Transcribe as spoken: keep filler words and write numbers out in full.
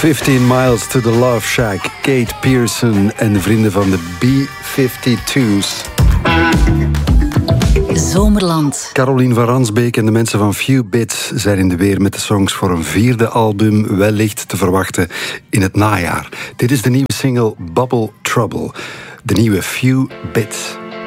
fifteen miles to the Love Shack. Kate Pearson en de vrienden van de B vijfentwintig's. Zomerland. Caroline van Ransbeek en de mensen van Few Bits zijn in de weer met de songs voor een vierde album, wellicht te verwachten in het najaar. Dit is de nieuwe single Bubble Trouble. De nieuwe Few Bits.